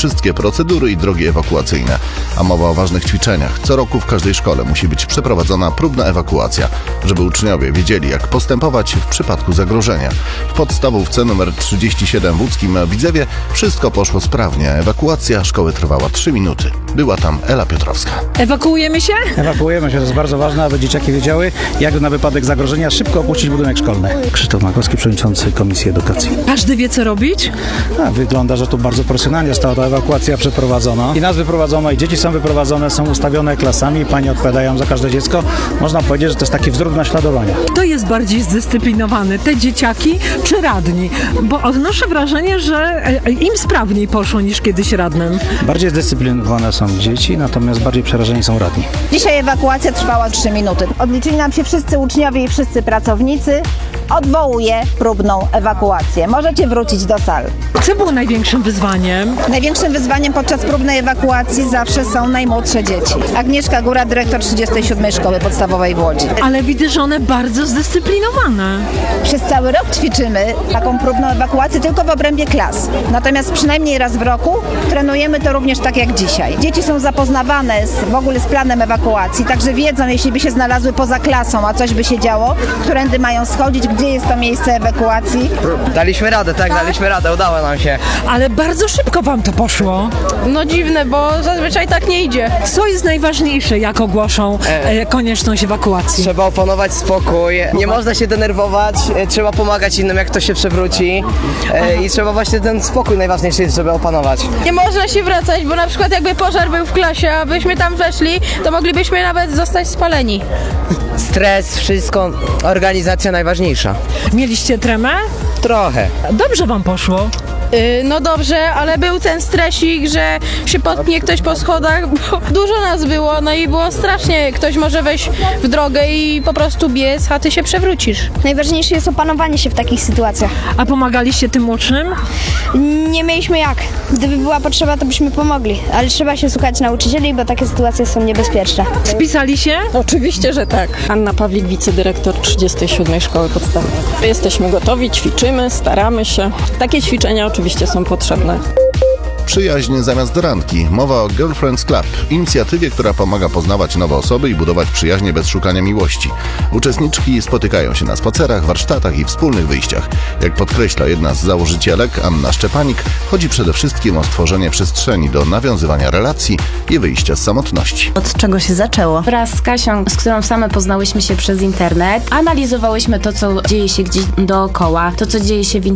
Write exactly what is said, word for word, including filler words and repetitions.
wszystkie procedury i drogi ewakuacyjne. A mowa o ważnych ćwiczeniach. Co roku w każdej szkole musi być przeprowadzona próbna ewakuacja, żeby uczniowie wiedzieli, jak postępować w przypadku zagrożenia. W podstawówce nr trzydzieści siedem w łódzkim Widzewie wszystko poszło sprawnie. Ewakuacja szkoły trwała trzy minuty. Była tam Ela Piotrowska. Ewakuujemy się? Ewakuujemy się, to jest bardzo ważne, aby dzieciaki wiedziały, jak na wypadek zagrożenia szybko opuścić budynek szkolny. Krzysztof Makowski, przewodniczący Komisji Edukacji. Każdy wie, co robić? A, wygląda, że tu bardzo profesjonalnie została ta ewakuacja przeprowadzona. I nas wyprowadzono, i dzieci są wyprowadzone, są ustawione klasami, pani odpowiadają za każde dziecko. Można powiedzieć, że to jest taki wzór naśladowania. Kto jest bardziej zdyscyplinowany? Te dzieciaki czy radni? Bo odnoszę wrażenie, że im sprawniej poszło niż kiedyś radnym. Bardziej zdyscyplinowane są dzieci, natomiast bardziej przerażeni są radni. Dzisiaj ewakuacja trwała trzy minuty. Odliczyli nam się wszyscy uczniowie i wszyscy pracownicy. Odwołuję próbną ewakuację. Możecie wrócić do sal. Co było największym wyzwaniem? Największym wyzwaniem podczas próbnej ewakuacji zawsze są najmłodsze dzieci. Agnieszka Góra, dyrektor trzydziestej siódmej Szkoły Podstawowej w Łodzi. Ale widzę, że one bardzo zdyscyplinowane. Przez cały rok ćwiczymy taką próbną ewakuację tylko w obrębie klas. Natomiast przynajmniej raz w roku trenujemy to również tak jak dzisiaj. Dzieci są zapoznawane z, w ogóle z planem ewakuacji, także wiedzą, jeśli by się znalazły poza klasą, a coś by się działo, którędy mają schodzić, gdzie jest to miejsce ewakuacji. Daliśmy radę, tak, daliśmy radę, udało nam się. Ale bardzo szybko wam to poszło. No dziwne, bo zazwyczaj tak nie idzie. Co jest najważniejsze, jak ogłoszą e, konieczność ewakuacji? Trzeba opanować spokój, nie można się denerwować, e, trzeba pomagać innym, jak ktoś się przewróci e, i trzeba właśnie ten spokój najważniejszy jest, żeby opanować. Nie można się wracać, bo na przykład jakby pożar był w klasie, a byśmy tam weszli, to moglibyśmy nawet zostać spaleni. Stres, wszystko, organizacja najważniejsza. Mieliście tremę? Trochę. Dobrze wam poszło. Yy, no dobrze, ale był ten stresik, że się potknie ktoś po schodach, bo dużo nas było, no i było strasznie. Ktoś może wejść w drogę i po prostu biec, a ty się przewrócisz. Najważniejsze jest opanowanie się w takich sytuacjach. A pomagaliście tym młodszym? Nie mieliśmy jak. Gdyby była potrzeba, to byśmy pomogli. Ale trzeba się słuchać nauczycieli, bo takie sytuacje są niebezpieczne. Spisali się? Oczywiście, że tak. Anna Pawlik, wicedyrektor trzydziestej siódmej Szkoły Podstawowej. Jesteśmy gotowi, ćwiczymy, staramy się. Takie ćwiczenia oczywiście są potrzebne. Przyjaźń zamiast randki. Mowa o Girlfriends Club, inicjatywie, która pomaga poznawać nowe osoby i budować przyjaźnie bez szukania miłości. Uczestniczki spotykają się na spacerach, warsztatach i wspólnych wyjściach. Jak podkreśla jedna z założycielek, Anna Szczepanik, chodzi przede wszystkim o stworzenie przestrzeni do nawiązywania relacji i wyjścia z samotności. Od czego się zaczęło? Wraz z Kasią, z którą same poznałyśmy się przez internet, analizowałyśmy to, co dzieje się gdzieś dookoła, to, co dzieje się w internecie.